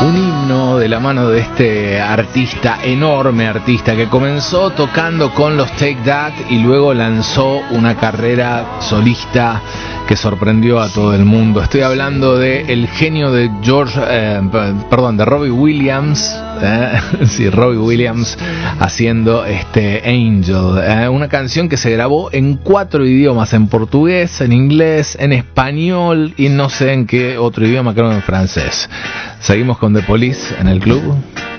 Un himno de la mano de este artista, enorme artista, que comenzó tocando con los Take That y luego lanzó una carrera solista que sorprendió a todo el mundo. Estoy hablando de el genio de de Robbie Williams, sí, Robbie Williams haciendo Angel, una canción que se grabó en 4 idiomas, en portugués, en inglés, en español y no sé en qué otro idioma, creo en francés. Seguimos con The Police en el club.